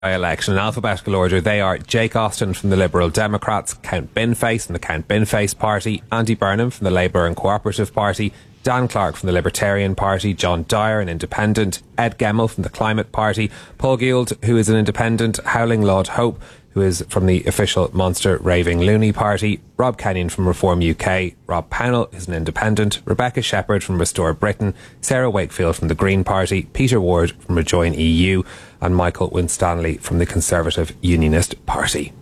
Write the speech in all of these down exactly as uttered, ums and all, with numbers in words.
Election in alphabetical order. They are Jake Austin from the Liberal Democrats, Count Binface from the Count Binface Party, Andy Burnham from the Labour and Cooperative Party, Dan Clark from the Libertarian Party, John Dyer, an independent, Ed Gemmell from the Climate Party, Paul Gould, who is an independent, Howling Lord Hope, who is from the official Monster Raving Loony Party, Rob Kenyon from Reform U K, Rob Powell is an independent, Rebecca Shepherd from Restore Britain, Sarah Wakefield from the Green Party, Peter Ward from Rejoin E U, and Michael Winstanley from the Conservative Unionist Party.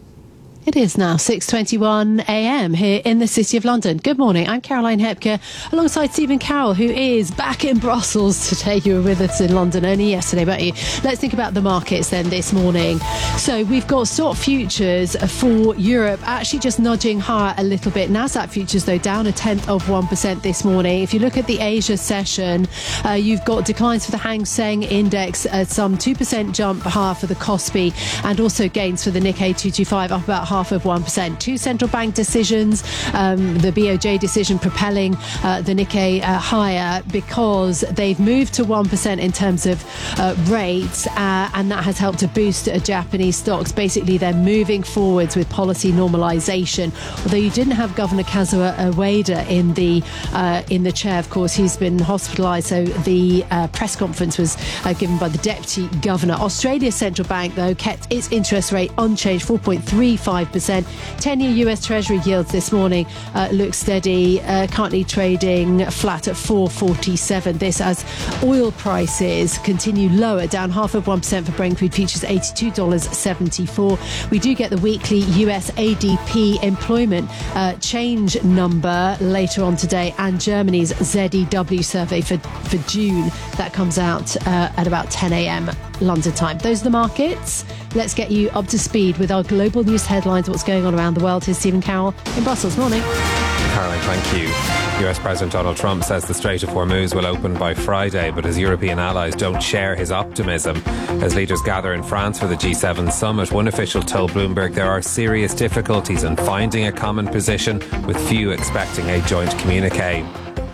It is now six twenty-one a m here in the City of London. Good morning, I'm Caroline Hepker, alongside Stephen Carroll, who is back in Brussels today. You were with us in London only yesterday, weren't you? Let's think about the markets then this morning. So we've got stock futures for Europe actually just nudging higher a little bit. Nasdaq futures, though, down a tenth of one percent this morning. If you look at the Asia session, uh, you've got declines for the Hang Seng Index, uh, some two percent jump higher for the Kospi, and also gains for the Nikkei two twenty-five, up about half of one percent. Two central bank decisions, um, the B O J decision propelling uh, the Nikkei uh, higher because they've moved to one percent in terms of uh, rates, uh, and that has helped to boost uh, Japanese stocks. Basically, they're moving forwards with policy normalization. Although you didn't have Governor Kazuo Ueda in the uh, in the chair, of course, he's been hospitalised, so the uh, press conference was uh, given by the Deputy Governor. Australia's central bank, though, kept its interest rate unchanged, four point three five percent. ten-year U S Treasury yields this morning uh, look steady, uh, currently trading flat at four forty-seven. This as oil prices continue lower, down half of one percent for Brent crude futures, eighty-two dollars seventy-four. We do get the weekly U S A D P employment uh, change number later on today, and Germany's Z E W survey for, for June. That comes out uh, at about ten a m London time. Those are the markets. Let's get you up to speed with our global news headlines, what's going on around the world. Here's Stephen Carroll in Brussels. Morning. Caroline, thank you. U S President Donald Trump says the Strait of Hormuz will open by Friday, but his European allies don't share his optimism. As leaders gather in France for the G seven summit, one official told Bloomberg there are serious difficulties in finding a common position, with few expecting a joint communique.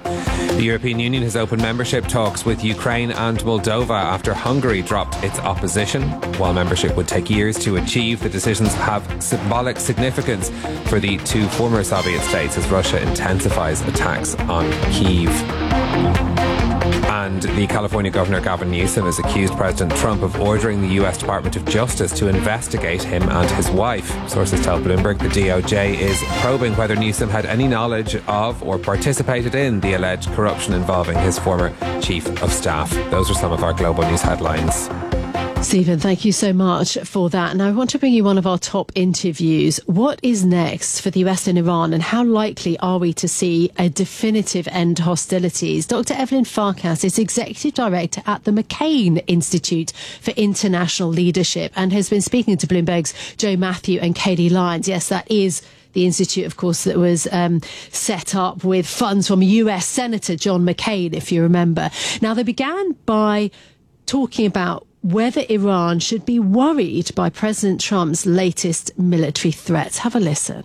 The European Union has opened membership talks with Ukraine and Moldova after Hungary dropped its opposition. While membership would take years to achieve, the decisions have symbolic significance for the two former Soviet states as Russia intensifies attacks on Kyiv. And the California Governor Gavin Newsom has accused President Trump of ordering the U S Department of Justice to investigate him and his wife. Sources tell Bloomberg the D O J is probing whether Newsom had any knowledge of or participated in the alleged corruption involving his former chief of staff. Those are some of our global news headlines. Stephen, thank you so much for that. Now, I want to bring you one of our top interviews. What is next for the U S and Iran, and how likely are we to see a definitive end to hostilities? Doctor Evelyn Farkas is Executive Director at the McCain Institute for International Leadership and has been speaking to Bloomberg's Joe Matthew and Katie Lyons. Yes, that is the institute, of course, that was um, set up with funds from U S Senator John McCain, if you remember. Now, they began by talking about whether Iran should be worried by President Trump's latest military threats. Have a listen.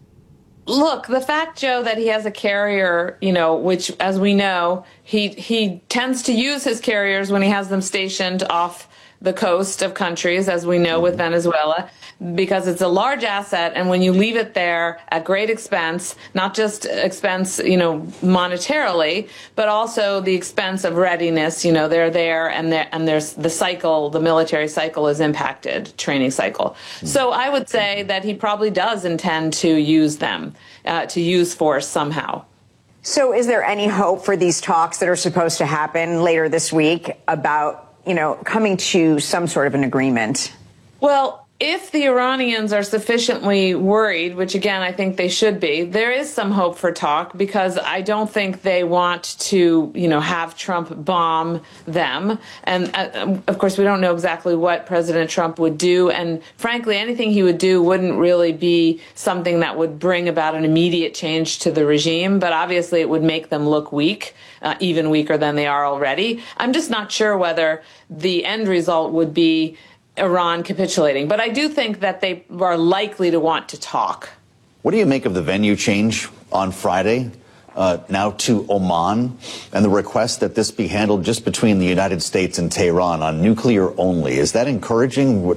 Look, the fact, Joe, that he has a carrier, you know, which, as we know, he he tends to use his carriers when he has them stationed off the coast of countries, as we know with Venezuela, because it's a large asset. And when you leave it there at great expense, not just expense, you know, monetarily, but also the expense of readiness, you know, they're there and there, and there's the cycle, the military cycle is impacted, training cycle. So I would say that he probably does intend to use them, uh, to use force somehow. So is there any hope for these talks that are supposed to happen later this week about, you know, coming to some sort of an agreement? Well, if the Iranians are sufficiently worried, which again I think they should be, there is some hope for talk, because I don't think they want to, you know, have Trump bomb them. And uh, of course, we don't know exactly what President Trump would do. And frankly, anything he would do wouldn't really be something that would bring about an immediate change to the regime. But obviously, it would make them look weak, uh, even weaker than they are already. I'm just not sure whether the end result would be Iran capitulating. But I do think that they are likely to want to talk. What do you make of the venue change on Friday? uh, now to Oman, and the request that this be handled just between the United States and Tehran on nuclear only. Is that encouraging?